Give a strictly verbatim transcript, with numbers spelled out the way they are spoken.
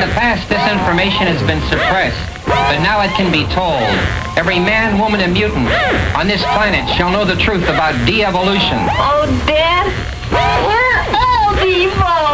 past, this information has been suppressed, but now it can be told. Every man, woman, and mutant on this planet shall know the truth about de-evolution. Oh, Dad, we're all evil.